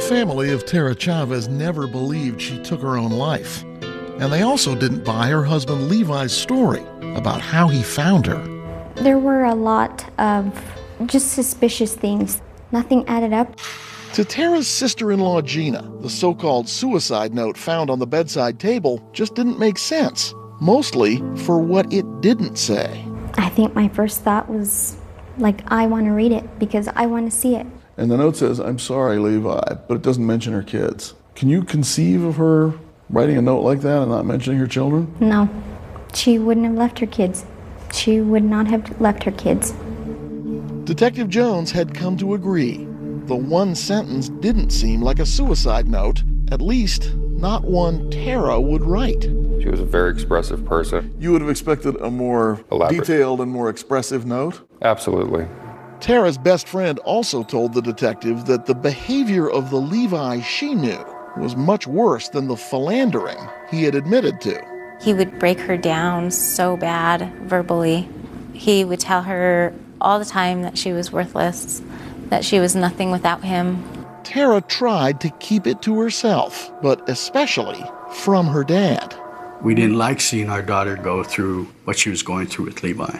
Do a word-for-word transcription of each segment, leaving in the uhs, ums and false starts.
family of Tara Chavez never believed she took her own life. And they also didn't buy her husband Levi's story about how he found her. There were a lot of just suspicious things. Nothing added up. To Tara's sister-in-law Gina, the so-called suicide note found on the bedside table just didn't make sense, mostly for what it didn't say. I think my first thought was, like, I want to read it because I want to see it. And the note says, "I'm sorry, Levi," but it doesn't mention her kids. Can you conceive of her writing a note like that and not mentioning her children? No, she wouldn't have left her kids. She would not have left her kids. Detective Jones had come to agree. The one sentence didn't seem like a suicide note, at least not one Tara would write. She was a very expressive person. You would have expected a more Elaborate. detailed and more expressive note? Absolutely. Tara's best friend also told the detective that the behavior of the Levi she knew was much worse than the philandering he had admitted to. He would break her down so bad verbally. He would tell her all the time that she was worthless, that she was nothing without him. Tara tried to keep it to herself, but especially from her dad. We didn't like seeing our daughter go through what she was going through with Levi.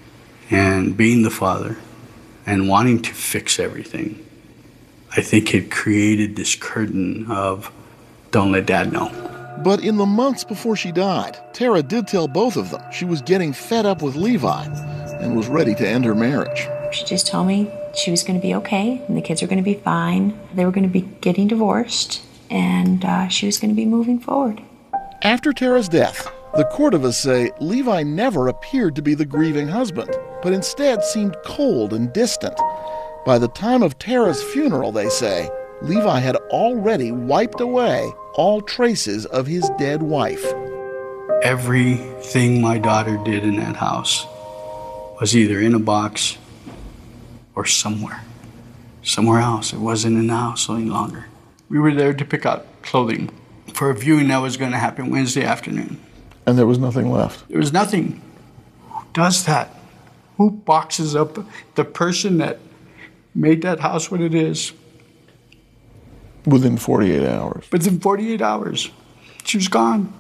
And being the father and wanting to fix everything, I think it created this curtain of, don't let dad know. But in the months before she died, Tara did tell both of them she was getting fed up with Levi and was ready to end her marriage. She just told me she was going to be okay and the kids were going to be fine. They were going to be getting divorced and uh, she was going to be moving forward. After Tara's death, the Cordovas say Levi never appeared to be the grieving husband, but instead seemed cold and distant. By the time of Tara's funeral, they say, Levi had already wiped away all traces of his dead wife. Everything my daughter did in that house was either in a box or somewhere. Somewhere else. It wasn't in the house any longer. We were there to pick out clothing for a viewing that was going to happen Wednesday afternoon. And there was nothing left? There was nothing. Who does that? Who boxes up the person that made that house what it is? Within forty-eight hours. Within forty-eight hours. She was gone.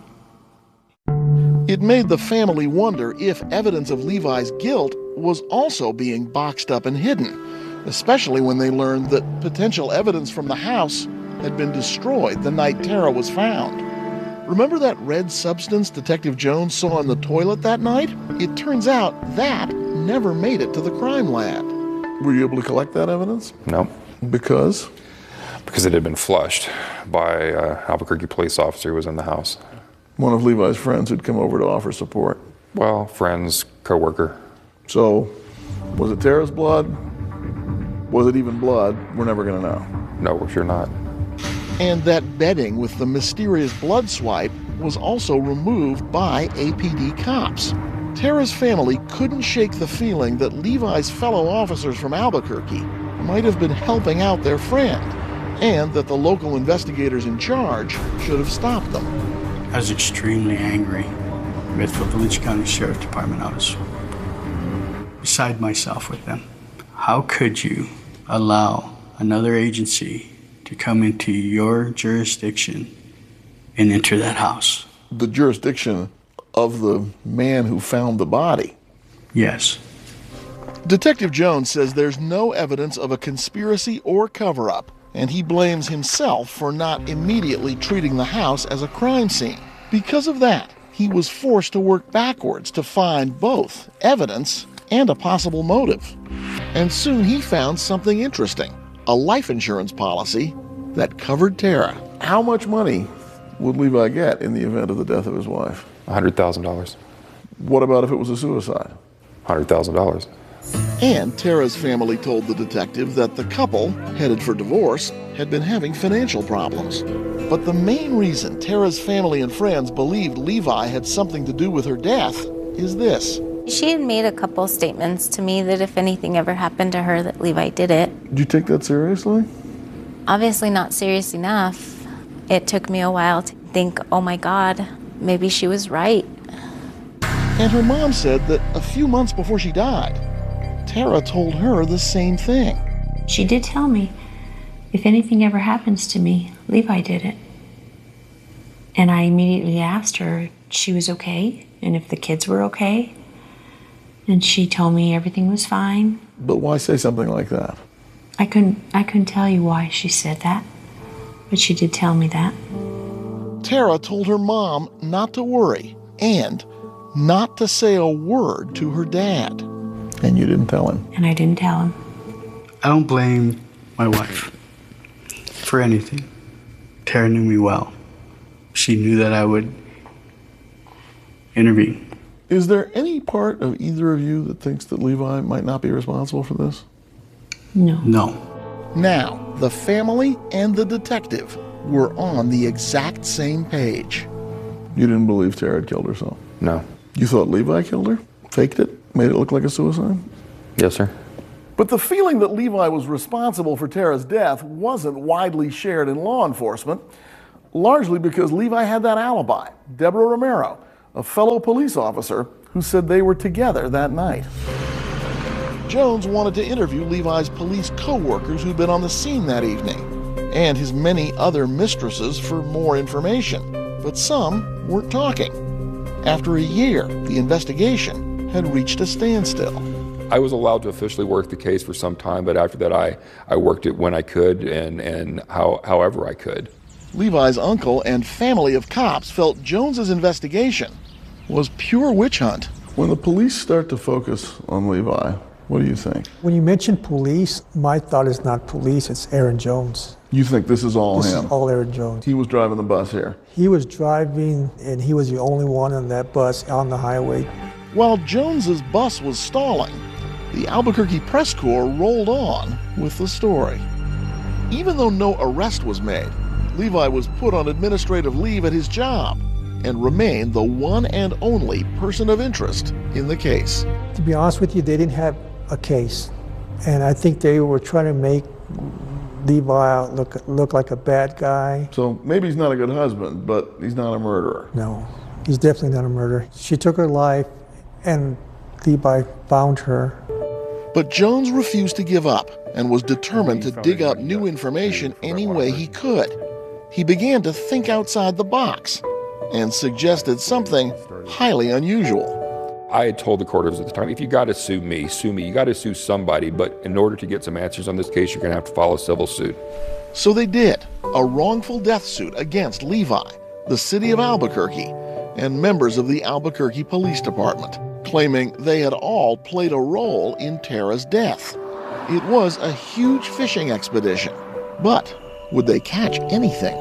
It made the family wonder if evidence of Levi's guilt was also being boxed up and hidden, especially when they learned that potential evidence from the house had been destroyed the night Tara was found. Remember that red substance Detective Jones saw in the toilet that night? It turns out that never made it to the crime lab. Were you able to collect that evidence? No. Because? Because it had been flushed by uh, Albuquerque police officer who was in the house. One of Levi's friends who'd come over to offer support. Well, friends, co-worker. So, was it Tara's blood? Was it even blood? We're never going to know. No, we're sure not. And that bedding with the mysterious blood swipe was also removed by A P D cops. Tara's family couldn't shake the feeling that Levi's fellow officers from Albuquerque might have been helping out their friend, and that the local investigators in charge should have stopped them. I was extremely angry with the Volusia County Sheriff Department. I was beside myself with them. How could you allow another agency to come into your jurisdiction and enter that house? The jurisdiction of the man who found the body? Yes. Detective Jones says there's no evidence of a conspiracy or cover-up, and he blames himself for not immediately treating the house as a crime scene. Because of that, he was forced to work backwards to find both evidence and a possible motive. And soon he found something interesting, a life insurance policy that covered Tara. How much money would Levi get in the event of the death of his wife? one hundred thousand dollars. What about if it was a suicide? one hundred thousand dollars. And Tara's family told the detective that the couple, headed for divorce, had been having financial problems. But the main reason Tara's family and friends believed Levi had something to do with her death is this. She had made a couple statements to me that if anything ever happened to her, that Levi did it. Did you take that seriously? Obviously not serious enough. It took me a while to think, oh my God, maybe she was right. And her mom said that a few months before she died, Tara told her the same thing. She did tell me if anything ever happens to me, Levi did it. And I immediately asked her if she was okay and if the kids were okay. And she told me everything was fine. But why say something like that? I couldn't, I couldn't tell you why she said that, but she did tell me that. Tara told her mom not to worry and not to say a word to her dad. And you didn't tell him? And I didn't tell him. I don't blame my wife for anything. Tara knew me well. She knew that I would intervene. Is there any part of either of you that thinks that Levi might not be responsible for this? No. No. Now, the family and the detective were on the exact same page. You didn't believe Tara had killed herself? No. You thought Levi killed her? Faked it? Made it look like a suicide? Yes, sir. But the feeling that Levi was responsible for Tara's death wasn't widely shared in law enforcement, largely because Levi had that alibi, Deborah Romero, a fellow police officer who said they were together that night. Jones wanted to interview Levi's police co-workers who'd been on the scene that evening, and his many other mistresses for more information, but some weren't talking. After a year, the investigation had reached a standstill. I was allowed to officially work the case for some time, but after that I, I worked it when I could and, and how, however I could. Levi's uncle and family of cops felt Jones's investigation was pure witch hunt. When the police start to focus on Levi, what do you think? When you mention police, my thought is not police, it's Aaron Jones. You think this is all This him? is all Aaron Jones. He was driving the bus here. He was driving, and he was the only one on that bus on the highway. While Jones's bus was stalling, the Albuquerque Press Corps rolled on with the story. Even though no arrest was made, Levi was put on administrative leave at his job and remained the one and only person of interest in the case. To be honest with you, they didn't have a case. And I think they were trying to make Levi look, look like a bad guy. So maybe he's not a good husband, but he's not a murderer. No, he's definitely not a murderer. She took her life, and Levi found her. But Jones refused to give up and was determined to dig up new information any way he could. He began to think outside the box and suggested something highly unusual. I had told the court at the time, if you got to sue me, sue me. You got to sue somebody, but in order to get some answers on this case, you're going to have to file a civil suit. So they did, a wrongful death suit against Levi, the city of Albuquerque, and members of the Albuquerque Police Department, claiming they had all played a role in Tara's death. It was a huge fishing expedition, but would they catch anything?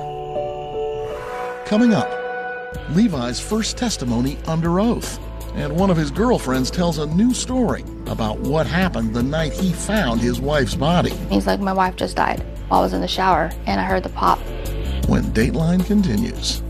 Coming up, Levi's first testimony under oath, and one of his girlfriends tells a new story about what happened the night he found his wife's body. He's like, my wife just died while I was in the shower, and I heard the pop. When Dateline continues.